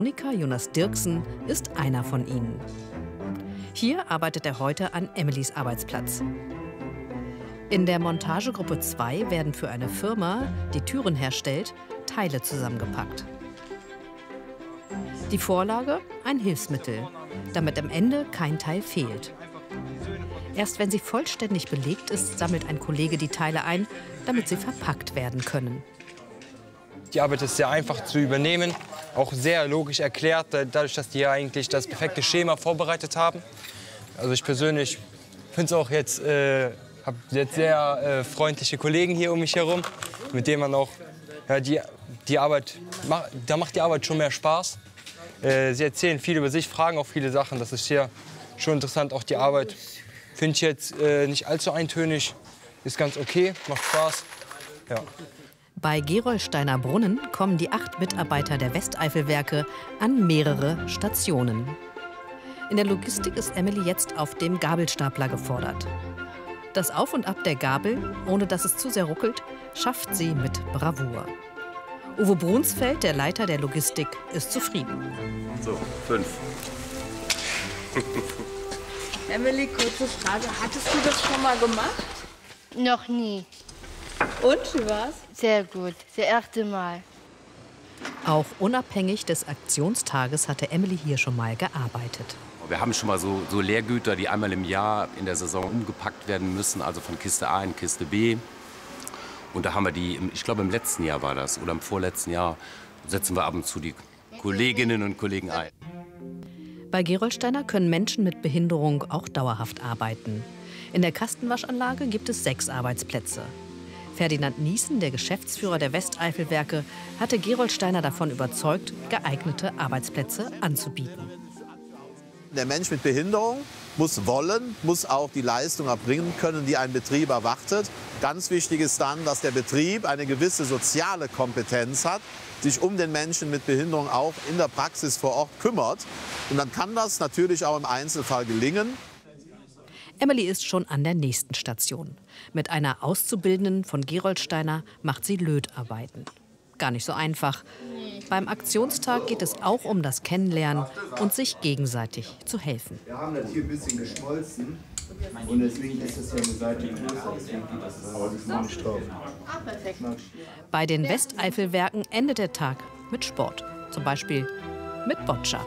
Monika Jonas Dirksen ist einer von ihnen. Hier arbeitet er heute an Emilys Arbeitsplatz. In der Montagegruppe 2 werden für eine Firma, die Türen herstellt, Teile zusammengepackt. Die Vorlage: ein Hilfsmittel, damit am Ende kein Teil fehlt. Erst wenn sie vollständig belegt ist, sammelt ein Kollege die Teile ein, damit sie verpackt werden können. Die Arbeit ist sehr einfach zu übernehmen, auch sehr logisch erklärt, dadurch, dass die ja eigentlich das perfekte Schema vorbereitet haben. Also ich persönlich finde es auch jetzt, habe jetzt sehr freundliche Kollegen hier um mich herum, mit denen man auch, ja, die Arbeit, da macht die Arbeit schon mehr Spaß. Sie erzählen viel über sich, fragen auch viele Sachen, das ist hier schon interessant, auch die Arbeit. Finde ich jetzt nicht allzu eintönig, ist ganz okay, macht Spaß. Ja. Bei Gerolsteiner Brunnen kommen die 8 Mitarbeiter der Westeifelwerke an mehrere Stationen. In der Logistik ist Emily jetzt auf dem Gabelstapler gefordert. Das Auf und Ab der Gabel, ohne dass es zu sehr ruckelt, schafft sie mit Bravour. Uwe Brunsfeld, der Leiter der Logistik, ist zufrieden. So, 5. Emily, kurze Frage. Hattest du das schon mal gemacht? Noch nie. Und, wie war's? Sehr gut. Das erste Mal. Auch unabhängig des Aktionstages hatte Emily hier schon mal gearbeitet. Wir haben schon mal so Leergüter, die einmal im Jahr in der Saison umgepackt werden müssen, also von Kiste A in Kiste B. Und da haben wir die, ich glaube im letzten Jahr war das, oder im vorletzten Jahr, setzen wir ab und zu die Kolleginnen und Kollegen ein. Bei Gerolsteiner können Menschen mit Behinderung auch dauerhaft arbeiten. In der Kastenwaschanlage gibt es 6 Arbeitsplätze. Ferdinand Niesen, der Geschäftsführer der Westeifelwerke, hatte Gerolsteiner davon überzeugt, geeignete Arbeitsplätze anzubieten. Der Mensch mit Behinderung muss wollen, muss auch die Leistung erbringen können, die ein Betrieb erwartet. Ganz wichtig ist dann, dass der Betrieb eine gewisse soziale Kompetenz hat, sich um den Menschen mit Behinderung auch in der Praxis vor Ort kümmert. Und dann kann das natürlich auch im Einzelfall gelingen. Emily ist schon an der nächsten Station. Mit einer Auszubildenden von Gerolsteiner macht sie Lötarbeiten. Gar nicht so einfach. Beim Aktionstag geht es auch um das Kennenlernen und sich gegenseitig zu helfen. Wir haben das hier ein bisschen geschmolzen und deswegen ist das ja eine Seite größer, deswegen geht das aber nicht drauf. Bei den Westeifelwerken endet der Tag mit Sport, zum Beispiel mit Boccia.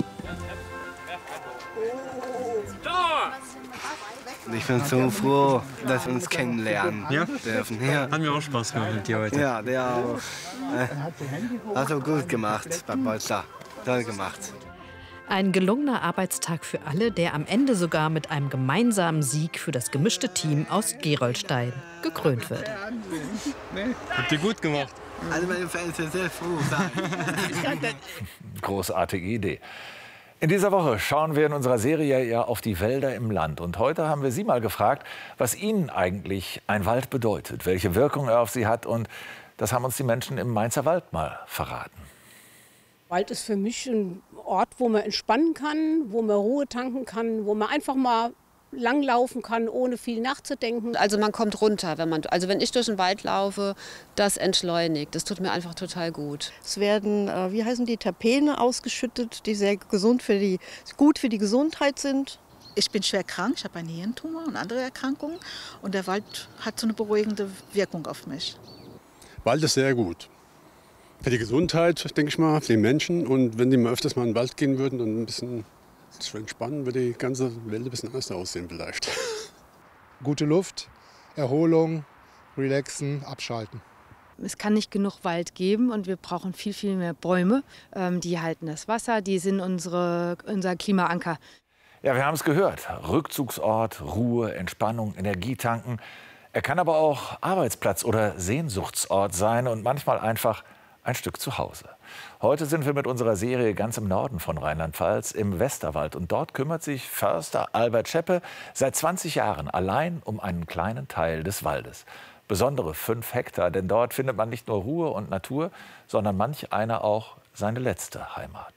Ich bin so froh, dass wir uns kennenlernen dürfen. Ja. Hat mir auch Spaß gemacht mit dir heute. Ja, der auch. Hast du gut gemacht bei Boccia. Toll gemacht. Ein gelungener Arbeitstag für alle, der am Ende sogar mit einem gemeinsamen Sieg für das gemischte Team aus Gerolstein gekrönt wird. Habt ihr gut gemacht. Alle meine Fans sind sehr froh sein. Großartige Idee. In dieser Woche schauen wir in unserer Serie ja auf die Wälder im Land. Und heute haben wir Sie mal gefragt, was Ihnen eigentlich ein Wald bedeutet, welche Wirkung er auf Sie hat. Und das haben uns die Menschen im Mainzer Wald mal verraten. Wald ist für mich ein Ort, wo man entspannen kann, wo man Ruhe tanken kann, wo man einfach mal langlaufen kann, ohne viel nachzudenken. Also man kommt runter, wenn ich durch den Wald laufe, das entschleunigt. Das tut mir einfach total gut. Es werden, wie heißen die, Terpene ausgeschüttet, die sehr gut für die Gesundheit sind. Ich bin schwer krank, ich habe einen Hirntumor und andere Erkrankungen. Und der Wald hat so eine beruhigende Wirkung auf mich. Wald ist sehr gut. Für die Gesundheit, denke ich mal, für die Menschen. Und wenn die mal öfters mal in den Wald gehen würden und ein bisschen sich entspannen, würde die ganze Welt ein bisschen anders aussehen vielleicht. Gute Luft, Erholung, relaxen, abschalten. Es kann nicht genug Wald geben und wir brauchen viel, viel mehr Bäume. Die halten das Wasser, die sind unser Klimaanker. Ja, wir haben es gehört. Rückzugsort, Ruhe, Entspannung, Energietanken. Er kann aber auch Arbeitsplatz oder Sehnsuchtsort sein und manchmal einfach ein Stück zu Hause. Heute sind wir mit unserer Serie ganz im Norden von Rheinland-Pfalz, im Westerwald. Und dort kümmert sich Förster Albert Scheppe seit 20 Jahren allein um einen kleinen Teil des Waldes. Besondere 5 Hektar, denn dort findet man nicht nur Ruhe und Natur, sondern manch einer auch seine letzte Heimat.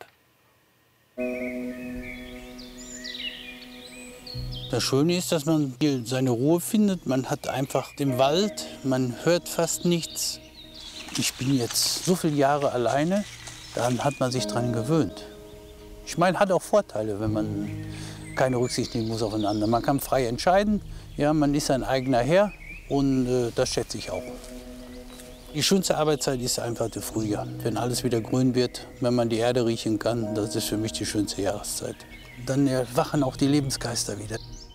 Das Schöne ist, dass man hier seine Ruhe findet. Man hat einfach den Wald, man hört fast nichts. Ich bin jetzt so viele Jahre alleine dann hat man sich daran gewöhnt. Ich meine, hat auch Vorteile, wenn man keine Rücksicht nehmen muss aufeinander. Man kann frei entscheiden, ja, man ist sein eigener Herr und das schätze ich auch. Die schönste Arbeitszeit ist einfach der Frühjahr, wenn alles wieder grün wird, wenn man die Erde riechen kann, das ist für mich die schönste Jahreszeit. Dann erwachen auch die Lebensgeister wieder.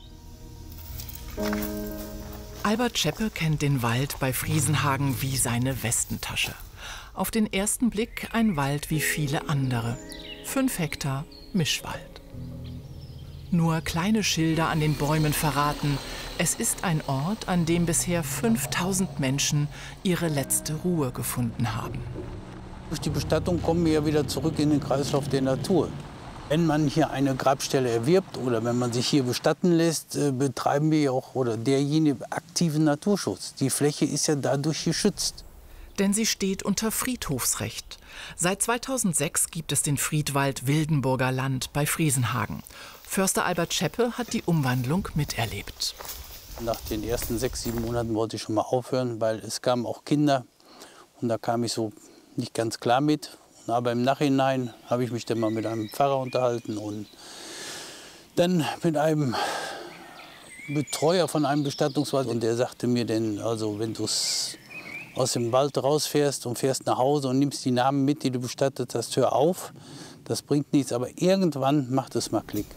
Albert Scheppe kennt den Wald bei Friesenhagen wie seine Westentasche. Auf den ersten Blick ein Wald wie viele andere. 5 Hektar Mischwald. Nur kleine Schilder an den Bäumen verraten, es ist ein Ort, an dem bisher 5000 Menschen ihre letzte Ruhe gefunden haben. Durch die Bestattung kommen wir ja wieder zurück in den Kreislauf der Natur. Wenn man hier eine Grabstelle erwirbt oder wenn man sich hier bestatten lässt, betreiben wir ja auch oder derjenige aktiven Naturschutz. Die Fläche ist ja dadurch geschützt. Denn sie steht unter Friedhofsrecht. Seit 2006 gibt es den Friedwald Wildenburger Land bei Friesenhagen. Förster Albert Scheppe hat die Umwandlung miterlebt. Nach den ersten 6, 7 Monaten wollte ich schon mal aufhören, weil es kamen auch Kinder. Und da kam ich so nicht ganz klar mit. Aber im Nachhinein habe ich mich dann mal mit einem Pfarrer unterhalten und dann mit einem Betreuer von einem Bestattungswald. Und der sagte mir dann, also wenn du aus dem Wald rausfährst und fährst nach Hause und nimmst die Namen mit, die du bestattet hast, hör auf. Das bringt nichts, aber irgendwann macht es mal Klick.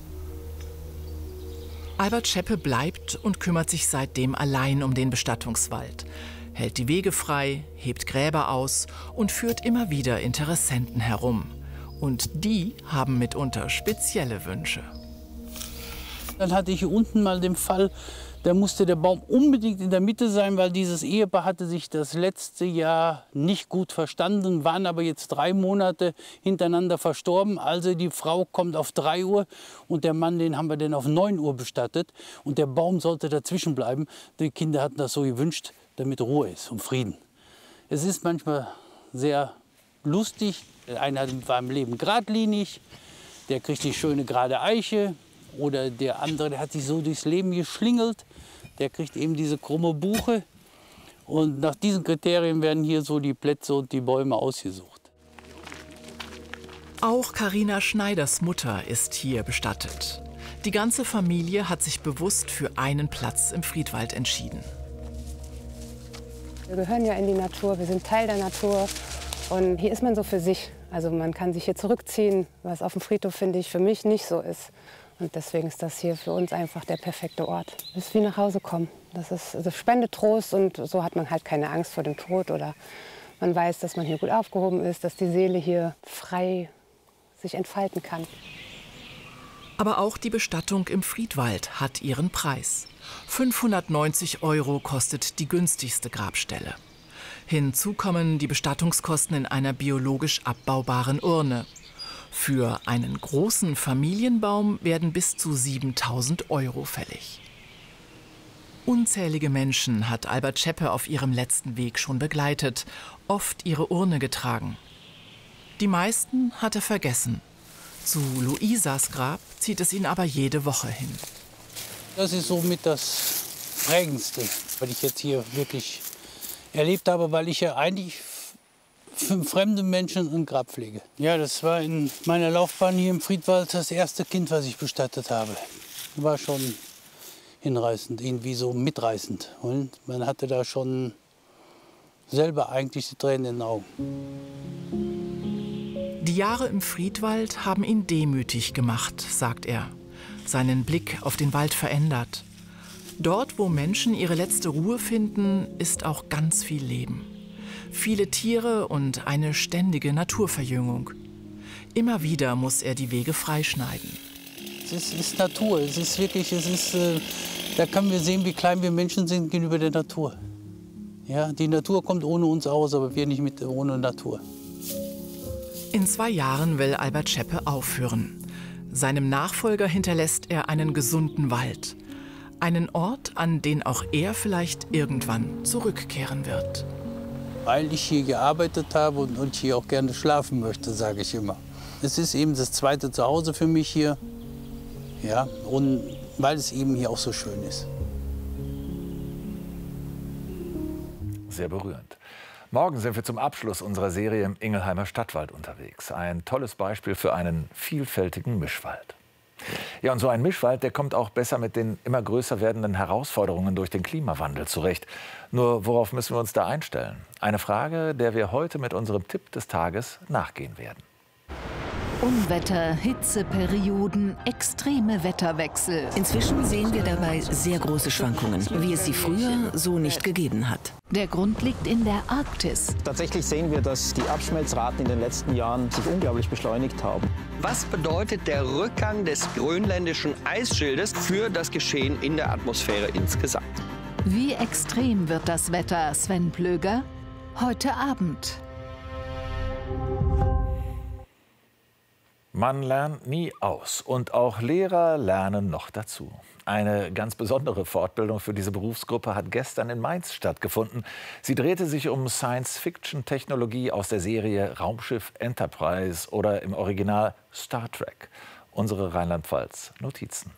Albert Scheppe bleibt und kümmert sich seitdem allein um den Bestattungswald. Hält die Wege frei, hebt Gräber aus und führt immer wieder Interessenten herum. Und die haben mitunter spezielle Wünsche. Dann hatte ich hier unten mal den Fall, da musste der Baum unbedingt in der Mitte sein, weil dieses Ehepaar hatte sich das letzte Jahr nicht gut verstanden, waren aber jetzt 3 Monate hintereinander verstorben. Also die Frau kommt auf 3 Uhr und der Mann, den haben wir dann auf 9 Uhr bestattet. Und der Baum sollte dazwischen bleiben. Die Kinder hatten das so gewünscht, damit Ruhe ist und Frieden. Es ist manchmal sehr lustig. Der eine war im Leben geradlinig, der kriegt die schöne gerade Eiche. Oder der andere, der hat sich so durchs Leben geschlingelt, der kriegt eben diese krumme Buche. Und nach diesen Kriterien werden hier so die Plätze und die Bäume ausgesucht. Auch Carina Schneiders Mutter ist hier bestattet. Die ganze Familie hat sich bewusst für einen Platz im Friedwald entschieden. Wir gehören ja in die Natur, wir sind Teil der Natur und hier ist man so für sich. Also man kann sich hier zurückziehen, was auf dem Friedhof, finde ich, für mich nicht so ist. Und deswegen ist das hier für uns einfach der perfekte Ort. Es ist wie nach Hause kommen. Das spendet Trost und so hat man halt keine Angst vor dem Tod. Oder man weiß, dass man hier gut aufgehoben ist, dass die Seele hier frei sich entfalten kann. Aber auch die Bestattung im Friedwald hat ihren Preis. 590 € kostet die günstigste Grabstelle. Hinzu kommen die Bestattungskosten in einer biologisch abbaubaren Urne. Für einen großen Familienbaum werden bis zu 7.000 € fällig. Unzählige Menschen hat Albert Scheppe auf ihrem letzten Weg schon begleitet, oft ihre Urne getragen. Die meisten hat er vergessen. Zu Luisas Grab zieht es ihn aber jede Woche hin. Das ist somit das Prägendste, was ich jetzt hier wirklich erlebt habe, weil ich ja eigentlich für fremde Menschen ein Grab pflege. Ja, das war in meiner Laufbahn hier im Friedwald das erste Kind, was ich bestattet habe. War schon hinreißend, irgendwie so mitreißend. Und man hatte da schon selber eigentlich die Tränen in den Augen. Die Jahre im Friedwald haben ihn demütig gemacht, sagt er. Seinen Blick auf den Wald verändert. Dort, wo Menschen ihre letzte Ruhe finden, ist auch ganz viel Leben. Viele Tiere und eine ständige Naturverjüngung. Immer wieder muss er die Wege freischneiden. Es ist Natur. Es ist wirklich, da können wir sehen, wie klein wir Menschen sind gegenüber der Natur. Ja, die Natur kommt ohne uns aus, aber wir nicht ohne Natur. In 2 Jahren will Albert Scheppe aufhören. Seinem Nachfolger hinterlässt er einen gesunden Wald. Einen Ort, an den auch er vielleicht irgendwann zurückkehren wird. Weil ich hier gearbeitet habe und hier auch gerne schlafen möchte, sage ich immer. Es ist eben das zweite Zuhause für mich hier. Ja, und weil es eben hier auch so schön ist. Sehr berührend. Morgen sind wir zum Abschluss unserer Serie im Ingelheimer Stadtwald unterwegs. Ein tolles Beispiel für einen vielfältigen Mischwald. Ja, und so ein Mischwald, der kommt auch besser mit den immer größer werdenden Herausforderungen durch den Klimawandel zurecht. Nur worauf müssen wir uns da einstellen? Eine Frage, der wir heute mit unserem Tipp des Tages nachgehen werden. Unwetter, Hitzeperioden, extreme Wetterwechsel. Inzwischen sehen wir dabei sehr große Schwankungen, wie es sie früher so nicht gegeben hat. Der Grund liegt in der Arktis. Tatsächlich sehen wir, dass die Abschmelzraten in den letzten Jahren sich unglaublich beschleunigt haben. Was bedeutet der Rückgang des grönländischen Eisschildes für das Geschehen in der Atmosphäre insgesamt? Wie extrem wird das Wetter, Sven Plöger? Heute Abend. Man lernt nie aus und auch Lehrer lernen noch dazu. Eine ganz besondere Fortbildung für diese Berufsgruppe hat gestern in Mainz stattgefunden. Sie drehte sich um Science-Fiction-Technologie aus der Serie Raumschiff Enterprise oder im Original Star Trek. Unsere Rheinland-Pfalz-Notizen.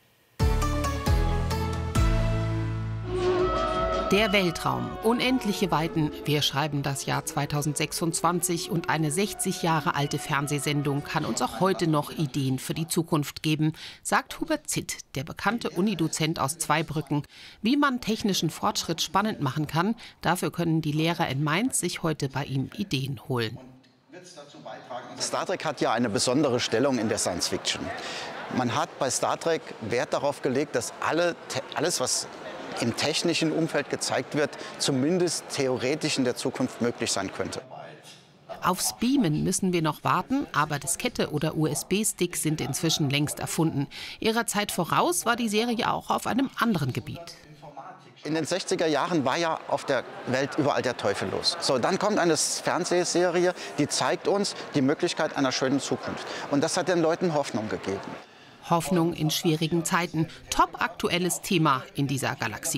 Der Weltraum, unendliche Weiten. Wir schreiben das Jahr 2026 und eine 60 Jahre alte Fernsehsendung kann uns auch heute noch Ideen für die Zukunft geben, sagt Hubert Zitt, der bekannte Unidozent aus Zweibrücken. Wie man technischen Fortschritt spannend machen kann, dafür können die Lehrer in Mainz sich heute bei ihm Ideen holen. Star Trek hat ja eine besondere Stellung in der Science Fiction. Man hat bei Star Trek Wert darauf gelegt, dass alles, was im technischen Umfeld gezeigt wird, zumindest theoretisch in der Zukunft möglich sein könnte. Aufs Beamen müssen wir noch warten, aber Diskette oder USB-Stick sind inzwischen längst erfunden. Ihrer Zeit voraus war die Serie auch auf einem anderen Gebiet. In den 60er Jahren war ja auf der Welt überall der Teufel los. So, dann kommt eine Fernsehserie, die zeigt uns die Möglichkeit einer schönen Zukunft. Und das hat den Leuten Hoffnung gegeben. Hoffnung in schwierigen Zeiten. Top aktuelles Thema in dieser Galaxie.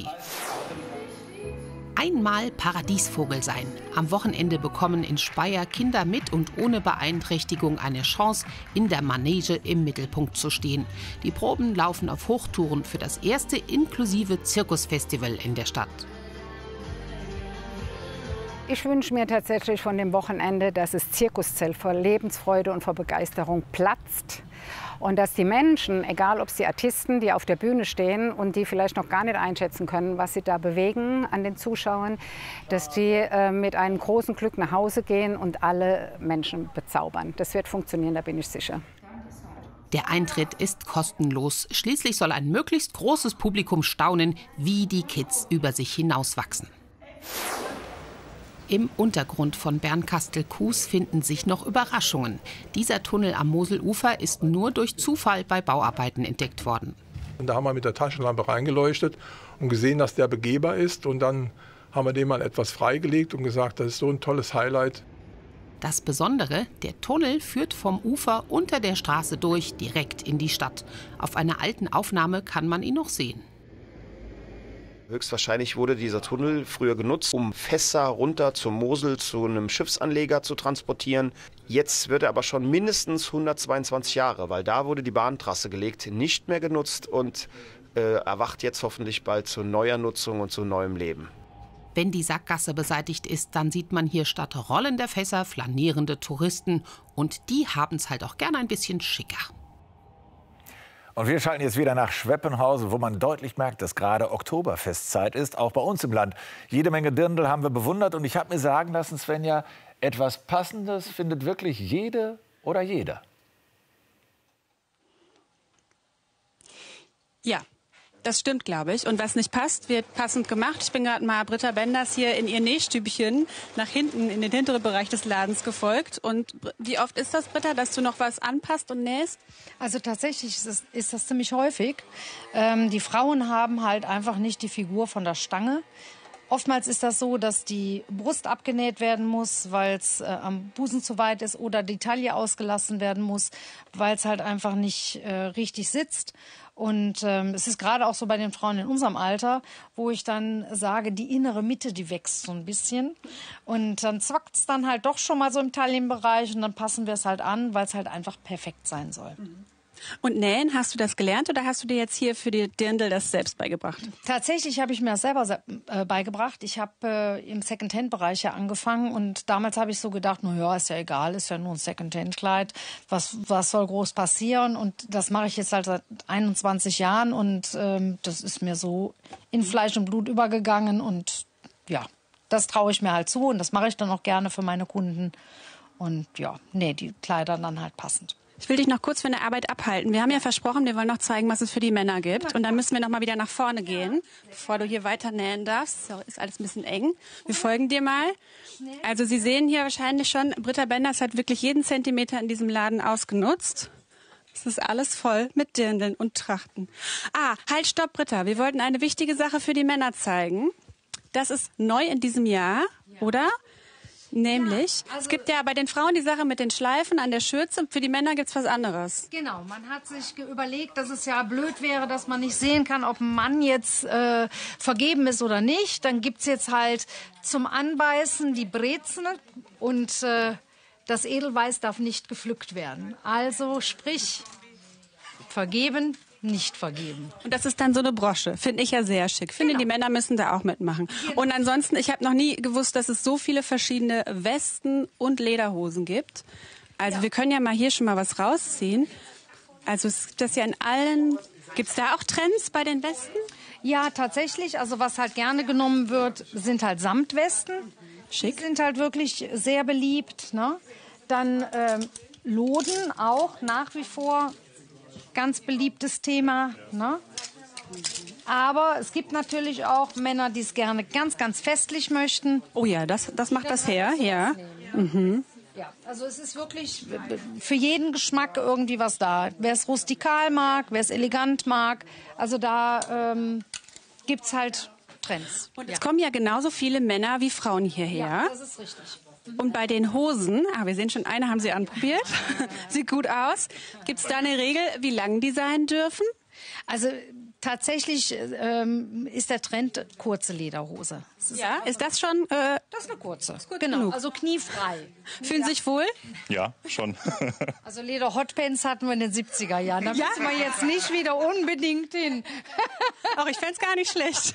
Einmal Paradiesvogel sein. Am Wochenende bekommen in Speyer Kinder mit und ohne Beeinträchtigung eine Chance, in der Manege im Mittelpunkt zu stehen. Die Proben laufen auf Hochtouren für das erste inklusive Zirkusfestival in der Stadt. Ich wünsche mir tatsächlich von dem Wochenende, dass das Zirkuszelt vor Lebensfreude und vor Begeisterung platzt. Und dass die Menschen, egal ob es die Artisten, die auf der Bühne stehen und die vielleicht noch gar nicht einschätzen können, was sie da bewegen an den Zuschauern, dass die mit einem großen Glück nach Hause gehen und alle Menschen bezaubern. Das wird funktionieren, da bin ich sicher. Der Eintritt ist kostenlos. Schließlich soll ein möglichst großes Publikum staunen, wie die Kids über sich hinauswachsen. Im Untergrund von Bernkastel-Kues finden sich noch Überraschungen. Dieser Tunnel am Moselufer ist nur durch Zufall bei Bauarbeiten entdeckt worden. Und da haben wir mit der Taschenlampe reingeleuchtet und gesehen, dass der begehbar ist. Und dann haben wir dem mal etwas freigelegt und gesagt, das ist so ein tolles Highlight. Das Besondere, der Tunnel führt vom Ufer unter der Straße durch, direkt in die Stadt. Auf einer alten Aufnahme kann man ihn noch sehen. Höchstwahrscheinlich wurde dieser Tunnel früher genutzt, um Fässer runter zur Mosel zu einem Schiffsanleger zu transportieren. Jetzt wird er aber schon mindestens 122 Jahre, weil da wurde die Bahntrasse gelegt, nicht mehr genutzt und erwacht jetzt hoffentlich bald zu neuer Nutzung und zu neuem Leben. Wenn die Sackgasse beseitigt ist, dann sieht man hier statt rollender Fässer flanierende Touristen. Und die haben es halt auch gerne ein bisschen schicker. Und wir schalten jetzt wieder nach Schweppenhausen, wo man deutlich merkt, dass gerade Oktoberfestzeit ist, auch bei uns im Land. Jede Menge Dirndl haben wir bewundert und ich habe mir sagen lassen, Svenja, etwas Passendes findet wirklich jede oder jeder. Ja. Das stimmt, glaube ich. Und was nicht passt, wird passend gemacht. Ich bin gerade mal Britta Benders hier in ihr Nähstübchen nach hinten in den hinteren Bereich des Ladens gefolgt. Und wie oft ist das, Britta, dass du noch was anpasst und nähst? Also tatsächlich ist das ziemlich häufig. Die Frauen haben halt einfach nicht die Figur von der Stange. Oftmals ist das so, dass die Brust abgenäht werden muss, weil es am Busen zu weit ist, oder die Taille ausgelassen werden muss, weil es halt einfach nicht richtig sitzt. Und es ist gerade auch so bei den Frauen in unserem Alter, wo ich dann sage, die innere Mitte, die wächst so ein bisschen. Und dann zwackt es dann halt doch schon mal so im Taillenbereich und dann passen wir es halt an, weil es halt einfach perfekt sein soll. Und nähen, hast du das gelernt oder hast du dir jetzt hier für die Dirndl das selbst beigebracht? Tatsächlich habe ich mir das selber beigebracht. Ich habe im Secondhand-Bereich ja angefangen und damals habe ich so gedacht, na ja, ist ja egal, ist ja nur ein Secondhand-Kleid. Was soll groß passieren? Und das mache ich jetzt halt seit 21 Jahren und das ist mir so in Fleisch und Blut übergegangen und ja, das traue ich mir halt zu und das mache ich dann auch gerne für meine Kunden. Und ja, nee, die Kleider dann halt passend. Ich will dich noch kurz von der Arbeit abhalten. Wir haben ja versprochen, wir wollen noch zeigen, was es für die Männer gibt. Und dann müssen wir noch mal wieder nach vorne gehen, bevor du hier weiter nähen darfst. So, ist alles ein bisschen eng. Wir folgen dir mal. Also Sie sehen hier wahrscheinlich schon, Britta Benders hat wirklich jeden Zentimeter in diesem Laden ausgenutzt. Es ist alles voll mit Dirndeln und Trachten. Halt, stopp, Britta. Wir wollten eine wichtige Sache für die Männer zeigen. Das ist neu in diesem Jahr, oder? Nämlich, es gibt ja bei den Frauen die Sache mit den Schleifen an der Schürze und für die Männer gibt es was anderes. Genau, man hat sich überlegt, dass es ja blöd wäre, dass man nicht sehen kann, ob ein Mann jetzt vergeben ist oder nicht. Dann gibt es jetzt halt zum Anbeißen die Brezen und das Edelweiß darf nicht gepflückt werden. Also sprich, vergeben, nicht vergeben. Und das ist dann so eine Brosche. Finde ich ja sehr schick. Finde, die Männer müssen da auch mitmachen. Genau. Und ansonsten, ich habe noch nie gewusst, dass es so viele verschiedene Westen und Lederhosen gibt. Also wir können ja mal hier schon mal was rausziehen. Also es gibt das ja in allen... Gibt es da auch Trends bei den Westen? Ja, tatsächlich. Also was halt gerne genommen wird, sind halt Samtwesten. Schick. Die sind halt wirklich sehr beliebt. Ne? Dann Loden auch nach wie vor... Ganz beliebtes Thema. Ne? Aber es gibt natürlich auch Männer, die es gerne ganz, ganz festlich möchten. Oh ja, das macht das her, ja. Mhm. Ja, also es ist wirklich für jeden Geschmack irgendwie was da. Wer es rustikal mag, wer es elegant mag, also da gibt es halt Trends. Und es kommen ja genauso viele Männer wie Frauen hierher. Ja, das ist richtig. Und bei den Hosen, wir sehen schon, eine haben Sie anprobiert, sieht gut aus. Gibt es da eine Regel, wie lang die sein dürfen? Also tatsächlich ist der Trend kurze Lederhose. Ja, ist das schon? Das ist eine kurze. Ist gut genau, genug. Also kniefrei. Fühlen Sie sich wohl? Ja, schon. Also Leder-Hotpants hatten wir in den 70er Jahren. Da müssen wir jetzt nicht wieder unbedingt hin. Auch ich fände es gar nicht schlecht.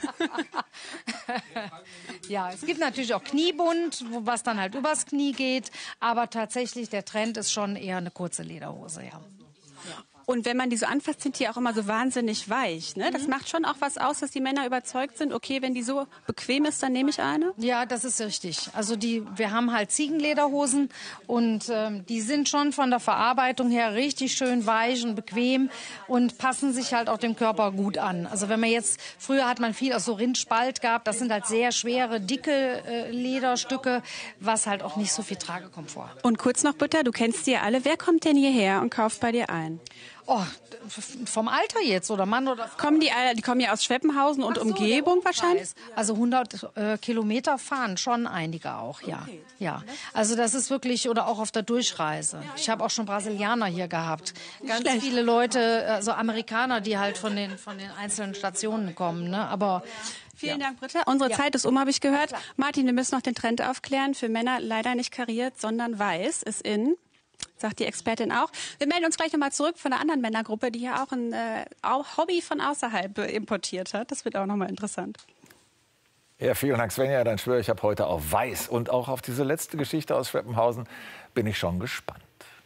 Ja, es gibt natürlich auch Kniebund, was dann halt übers Knie geht. Aber tatsächlich, der Trend ist schon eher eine kurze Lederhose, ja. Und wenn man die so anfasst, sind die auch immer so wahnsinnig weich. Ne? Das macht schon auch was aus, dass die Männer überzeugt sind, okay, wenn die so bequem ist, dann nehme ich eine? Ja, das ist richtig. Also wir haben halt Ziegenlederhosen und die sind schon von der Verarbeitung her richtig schön weich und bequem und passen sich halt auch dem Körper gut an. Also wenn man jetzt, früher hat man viel aus so Rindspalt gehabt, das sind halt sehr schwere, dicke Lederstücke, was halt auch nicht so viel Tragekomfort. Und kurz noch, Britta, du kennst die ja alle. Wer kommt denn hierher und kauft bei dir ein? Oh, vom Alter jetzt oder Mann oder Frau? Die kommen ja aus Schweppenhausen und Umgebung wahrscheinlich? Also 100 Kilometer fahren schon einige auch, ja. Okay. Ja. Also das ist wirklich, oder auch auf der Durchreise. Ich habe auch schon Brasilianer hier gehabt. Ganz viele Leute, also Amerikaner, die halt von den einzelnen Stationen kommen. Ne? Aber Vielen Dank, Britta. Unsere Zeit ist habe ich gehört. Martin, wir müssen noch den Trend aufklären. Für Männer leider nicht kariert, sondern weiß ist in. Sagt die Expertin auch. Wir melden uns gleich nochmal zurück von einer anderen Männergruppe, die hier auch ein Hobby von außerhalb importiert hat. Das wird auch nochmal interessant. Ja, vielen Dank, Svenja. Dann schwöre ich, habe heute auf Weiß. Und auch auf diese letzte Geschichte aus Schweppenhausen bin ich schon gespannt.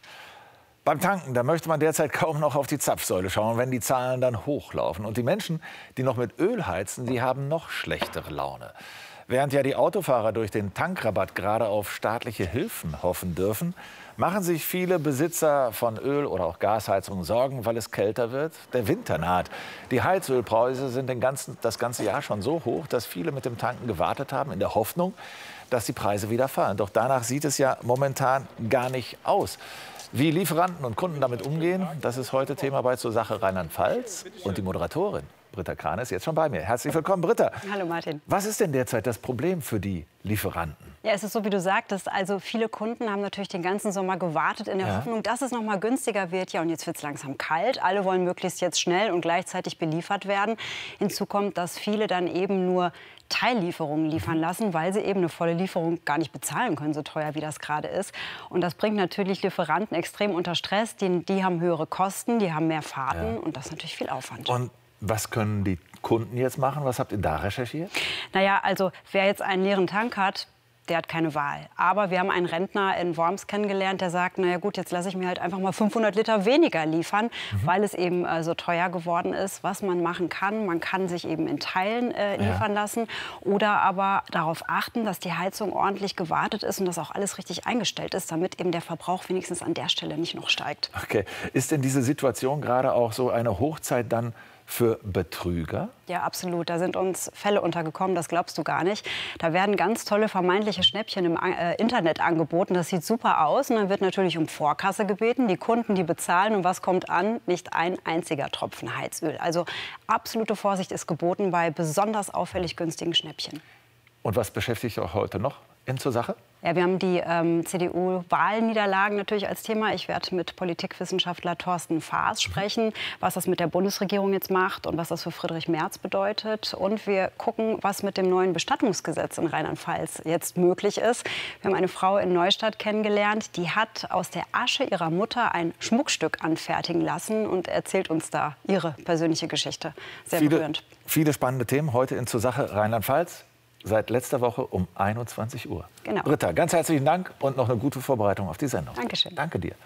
Beim Tanken, da möchte man derzeit kaum noch auf die Zapfsäule schauen, wenn die Zahlen dann hochlaufen. Und die Menschen, die noch mit Öl heizen, die haben noch schlechtere Laune. Während ja die Autofahrer durch den Tankrabatt gerade auf staatliche Hilfen hoffen dürfen, machen sich viele Besitzer von Öl- oder auch Gasheizungen Sorgen, weil es kälter wird. Der Winter naht. Die Heizölpreise sind das ganze Jahr schon so hoch, dass viele mit dem Tanken gewartet haben, in der Hoffnung, dass die Preise wieder fallen. Doch danach sieht es ja momentan gar nicht aus. Wie Lieferanten und Kunden damit umgehen, das ist heute Thema bei Zur Sache Rheinland-Pfalz. Und die Moderatorin Britta Krahn ist jetzt schon bei mir. Herzlich willkommen, Britta. Hallo Martin. Was ist denn derzeit das Problem für die Lieferanten? Ja, es ist so, wie du sagtest. Also viele Kunden haben natürlich den ganzen Sommer gewartet in der Hoffnung, dass es noch mal günstiger wird. Ja, und jetzt wird es langsam kalt. Alle wollen möglichst jetzt schnell und gleichzeitig beliefert werden. Hinzu kommt, dass viele dann eben nur Teillieferungen liefern lassen, weil sie eben eine volle Lieferung gar nicht bezahlen können, so teuer wie das gerade ist. Und das bringt natürlich Lieferanten extrem unter Stress. Die haben höhere Kosten, die haben mehr Fahrten und das ist natürlich viel Aufwand. Und was können die Kunden jetzt machen? Was habt ihr da recherchiert? Naja, also wer jetzt einen leeren Tank hat, der hat keine Wahl. Aber wir haben einen Rentner in Worms kennengelernt, der sagt, na ja gut, jetzt lasse ich mir halt einfach mal 500 Liter weniger liefern, weil es eben so teuer geworden ist. Was man machen kann, man kann sich eben in Teilen liefern lassen oder aber darauf achten, dass die Heizung ordentlich gewartet ist und dass auch alles richtig eingestellt ist, damit eben der Verbrauch wenigstens an der Stelle nicht noch steigt. Okay. Ist denn diese Situation gerade auch so eine Hochzeit dann für Betrüger? Ja, absolut. Da sind uns Fälle untergekommen, das glaubst du gar nicht. Da werden ganz tolle vermeintliche Schnäppchen im Internet angeboten. Das sieht super aus. Und dann wird natürlich um Vorkasse gebeten. Die Kunden, die bezahlen. Und was kommt an? Nicht ein einziger Tropfen Heizöl. Also absolute Vorsicht ist geboten bei besonders auffällig günstigen Schnäppchen. Und was beschäftigt euch heute noch zur Sache? Ja, wir haben die CDU-Wahlniederlagen natürlich als Thema. Ich werde mit Politikwissenschaftler Thorsten Faas sprechen, was das mit der Bundesregierung jetzt macht und was das für Friedrich Merz bedeutet. Und wir gucken, was mit dem neuen Bestattungsgesetz in Rheinland-Pfalz jetzt möglich ist. Wir haben eine Frau in Neustadt kennengelernt, die hat aus der Asche ihrer Mutter ein Schmuckstück anfertigen lassen und erzählt uns da ihre persönliche Geschichte. Sehr berührend. Viele spannende Themen heute in Zur Sache Rheinland-Pfalz. Seit letzter Woche um 21 Uhr. Genau. Britta, ganz herzlichen Dank und noch eine gute Vorbereitung auf die Sendung. Dankeschön. Danke dir.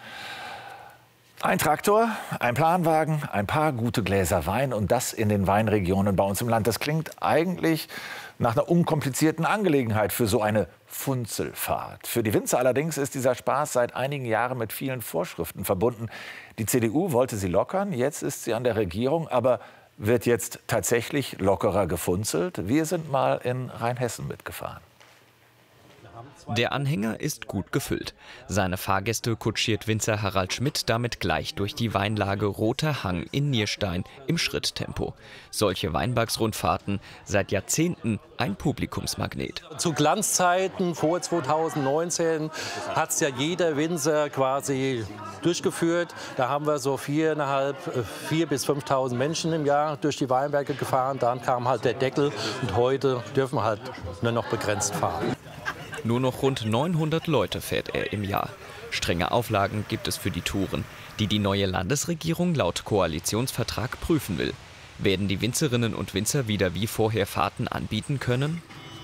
Ein Traktor, ein Planwagen, ein paar gute Gläser Wein und das in den Weinregionen bei uns im Land. Das klingt eigentlich nach einer unkomplizierten Angelegenheit für so eine Funzelfahrt. Für die Winzer allerdings ist dieser Spaß seit einigen Jahren mit vielen Vorschriften verbunden. Die CDU wollte sie lockern, jetzt ist sie an der Regierung, aber wird jetzt tatsächlich lockerer gefunzelt? Wir sind mal in Rheinhessen mitgefahren. Der Anhänger ist gut gefüllt. Seine Fahrgäste kutschiert Winzer Harald Schmidt damit gleich durch die Weinlage Roter Hang in Nierstein im Schritttempo. Solche Weinbergsrundfahrten seit Jahrzehnten ein Publikumsmagnet. Zu Glanzzeiten vor 2019 hat es ja jeder Winzer quasi durchgeführt. Da haben wir so 4.500 bis 5.000 Menschen im Jahr durch die Weinberge gefahren. Dann kam halt der Deckel und heute dürfen wir halt nur noch begrenzt fahren. Nur noch rund 900 Leute fährt er im Jahr. Strenge Auflagen gibt es für die Touren, die die neue Landesregierung laut Koalitionsvertrag prüfen will. Werden die Winzerinnen und Winzer wieder wie vorher Fahrten anbieten können?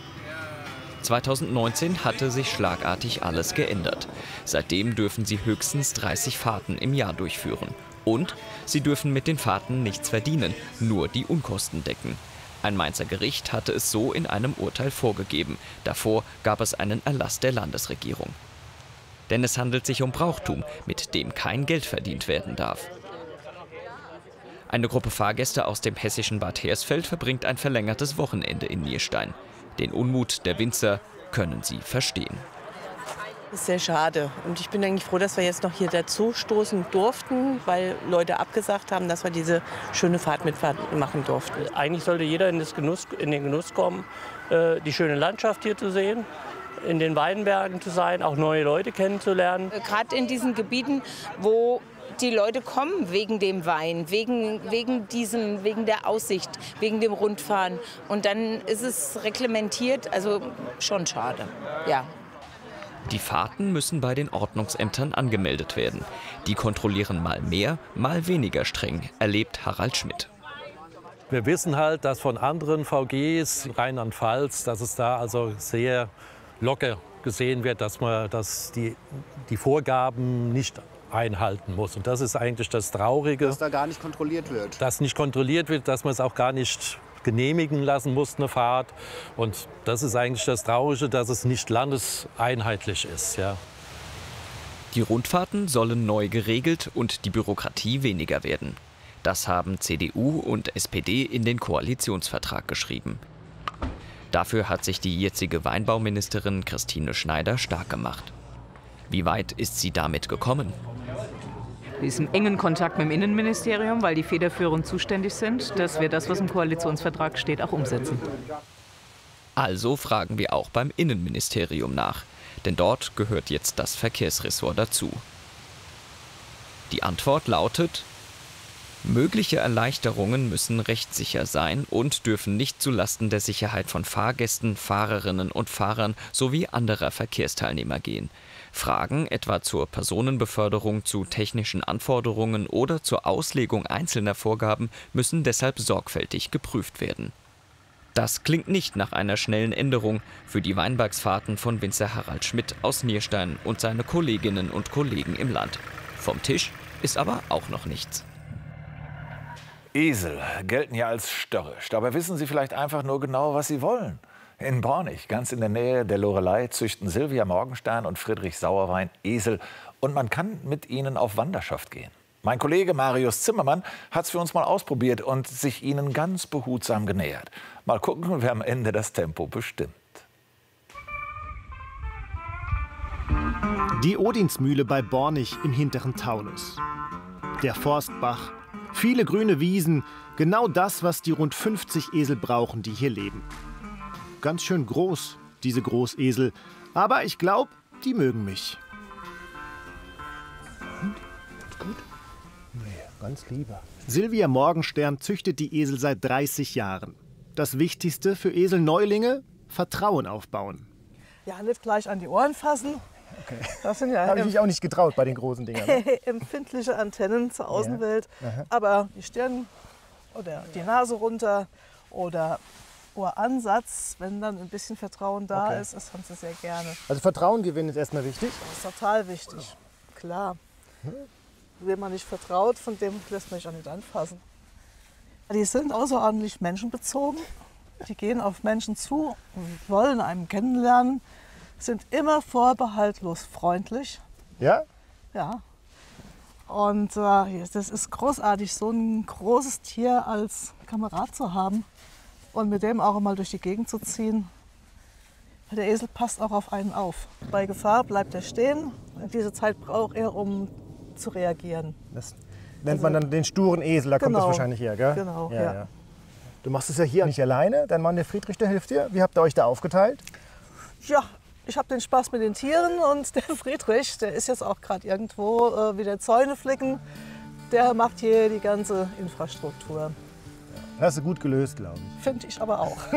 2019 hatte sich schlagartig alles geändert. Seitdem dürfen sie höchstens 30 Fahrten im Jahr durchführen. Und sie dürfen mit den Fahrten nichts verdienen, nur die Unkosten decken. Ein Mainzer Gericht hatte es so in einem Urteil vorgegeben. Davor gab es einen Erlass der Landesregierung. Denn es handelt sich um Brauchtum, mit dem kein Geld verdient werden darf. Eine Gruppe Fahrgäste aus dem hessischen Bad Hersfeld verbringt ein verlängertes Wochenende in Nierstein. Den Unmut der Winzer können sie verstehen. Das ist sehr schade. Und ich bin eigentlich froh, dass wir jetzt noch hier dazu stoßen durften, weil Leute abgesagt haben, dass wir diese schöne Fahrt mitmachen durften. Eigentlich sollte jeder in den Genuss kommen, die schöne Landschaft hier zu sehen, in den Weinbergen zu sein, auch neue Leute kennenzulernen. Gerade in diesen Gebieten, wo die Leute kommen wegen dem Wein, wegen der Aussicht, wegen dem Rundfahren. Und dann ist es reglementiert, also schon schade, ja. Die Fahrten müssen bei den Ordnungsämtern angemeldet werden. Die kontrollieren mal mehr, mal weniger streng, erlebt Harald Schmidt. Wir wissen halt, dass von anderen VGs Rheinland-Pfalz, dass es da also sehr locker gesehen wird, dass die Vorgaben nicht einhalten muss. Und das ist eigentlich das Traurige. Dass da gar nicht kontrolliert wird. Dass nicht kontrolliert wird, dass man es auch gar nicht genehmigen lassen muss, eine Fahrt. Und das ist eigentlich das Traurige, dass es nicht landeseinheitlich ist. Ja. Die Rundfahrten sollen neu geregelt und die Bürokratie weniger werden. Das haben CDU und SPD in den Koalitionsvertrag geschrieben. Dafür hat sich die jetzige Weinbauministerin Christine Schneider stark gemacht. Wie weit ist sie damit gekommen? Wir sind im engen Kontakt mit dem Innenministerium, weil die federführend zuständig sind, dass wir das, was im Koalitionsvertrag steht, auch umsetzen. Also fragen wir auch beim Innenministerium nach, denn dort gehört jetzt das Verkehrsressort dazu. Die Antwort lautet: Mögliche Erleichterungen müssen rechtssicher sein und dürfen nicht zulasten der Sicherheit von Fahrgästen, Fahrerinnen und Fahrern sowie anderer Verkehrsteilnehmer gehen. Fragen etwa zur Personenbeförderung, zu technischen Anforderungen oder zur Auslegung einzelner Vorgaben müssen deshalb sorgfältig geprüft werden. Das klingt nicht nach einer schnellen Änderung für die Weinbergsfahrten von Winzer Harald Schmidt aus Nierstein und seine Kolleginnen und Kollegen im Land. Vom Tisch ist aber auch noch nichts. Esel gelten ja als störrisch. Dabei wissen Sie vielleicht einfach nur genau, was sie wollen. In Bornig, ganz in der Nähe der Loreley, züchten Silvia Morgenstern und Friedrich Sauerwein Esel. Und man kann mit ihnen auf Wanderschaft gehen. Mein Kollege Marius Zimmermann hat es für uns mal ausprobiert und sich ihnen ganz behutsam genähert. Mal gucken, wer am Ende das Tempo bestimmt. Die Odinsmühle bei Bornig im hinteren Taunus. Der Forstbach, viele grüne Wiesen, genau das, was die rund 50 Esel brauchen, die hier leben. Ganz schön groß, diese Großesel, aber ich glaube, die mögen mich. Gut? Nee, ganz lieber. Silvia Morgenstern züchtet die Esel seit 30 Jahren. Das Wichtigste für Eselneulinge: Vertrauen aufbauen. Ja, nicht gleich an die Ohren fassen. Okay. Das sind ja habe ich mich auch nicht getraut bei den großen Dingern. Ne? Empfindliche Antennen zur Außenwelt. Ja. Aber die Stirn oder die Nase runter oder Ohransatz, wenn dann ein bisschen Vertrauen da ist, das haben sie sehr gerne. Also Vertrauen gewinnen ist erstmal wichtig? Das ist total wichtig, klar. Wem man nicht vertraut, von dem lässt man sich auch nicht anfassen. Die sind außerordentlich menschenbezogen. Die gehen auf Menschen zu und wollen einen kennenlernen, sind immer vorbehaltlos freundlich. Ja? Ja. Und das ist großartig, so ein großes Tier als Kamerad zu haben und mit dem auch mal durch die Gegend zu ziehen. Der Esel passt auch auf einen auf. Bei Gefahr bleibt er stehen. Diese Zeit braucht er, um zu reagieren. Das nennt man dann den sturen Esel, da kommt das wahrscheinlich her, gell? Genau, ja. Du machst es ja hier nicht alleine, dein Mann, der Friedrich, der hilft dir. Wie habt ihr euch da aufgeteilt? Ja, ich habe den Spaß mit den Tieren und der Friedrich, der ist jetzt auch gerade irgendwo wieder Zäune flicken. Der macht hier die ganze Infrastruktur. Das hast du gut gelöst, glaube ich. Finde ich aber auch.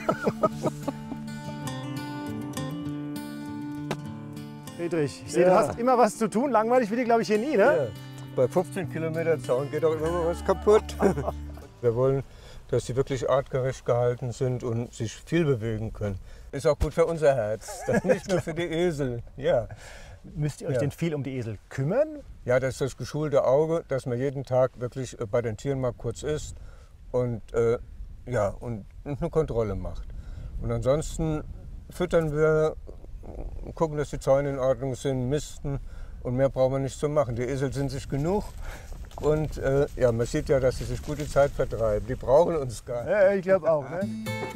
Friedrich, ich sehe, du hast immer was zu tun. Langweilig wird dir, glaube ich, hier nie, ne? Ja. Bei 15 Kilometer Zaun geht auch immer mal was kaputt. Wir wollen, dass sie wirklich artgerecht gehalten sind und sich viel bewegen können. Ist auch gut für unser Herz, das nicht nur für die Esel. Ja. Müsst ihr euch denn viel um die Esel kümmern? Ja, das ist das geschulte Auge, dass man jeden Tag wirklich bei den Tieren mal kurz ist und, und eine Kontrolle macht. Und ansonsten füttern wir, gucken, dass die Zäune in Ordnung sind, misten und mehr brauchen wir nicht zu machen. Die Esel sind sich genug und man sieht ja, dass sie sich gute Zeit vertreiben. Die brauchen uns gar nicht. Ja, ich glaube auch. Ne?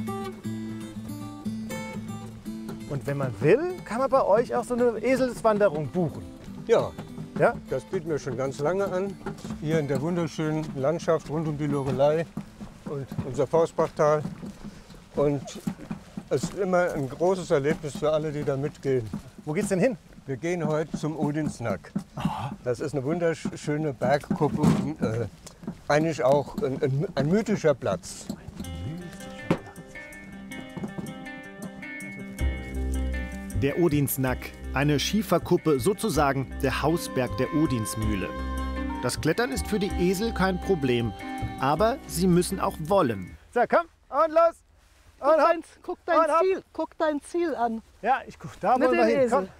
Und wenn man will, kann man bei euch auch so eine Eselswanderung buchen. Ja, das bieten wir schon ganz lange an. Hier in der wunderschönen Landschaft rund um die Loreley und unser Forstbachtal. Und es ist immer ein großes Erlebnis für alle, die da mitgehen. Wo geht's denn hin? Wir gehen heute zum Odinsnack. Das ist eine wunderschöne Bergkuppe und eigentlich auch ein mythischer Platz. Der Odinsnack, eine Schieferkuppe, sozusagen der Hausberg der Odinsmühle. Das Klettern ist für die Esel kein Problem, aber sie müssen auch wollen. So, komm, und los! Guck dein Ziel an. Ja, ich guck, da wollen wir hin. Komm.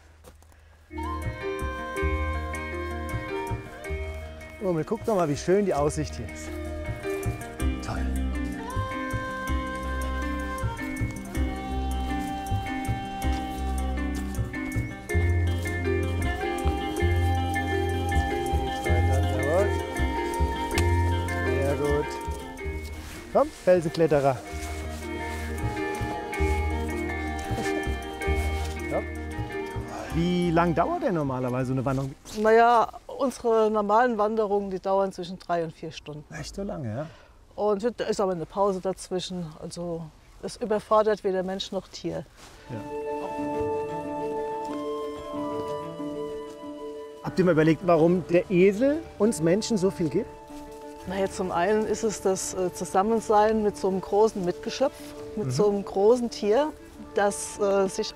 Rummel, guck doch mal, wie schön die Aussicht hier ist. Toll. Sehr gut. Komm, Felsenkletterer. Wie lang dauert denn normalerweise so eine Wanderung? Naja, unsere normalen Wanderungen, die dauern zwischen 3 und 4 Stunden. Echt so lange, ja? Und da ist aber eine Pause dazwischen. Also Es überfordert weder Mensch noch Tier. Ja. Habt ihr mal überlegt, warum der Esel uns Menschen so viel gibt? Naja, zum einen ist es das Zusammensein mit so einem großen Mitgeschöpf, mit so einem großen Tier, das sich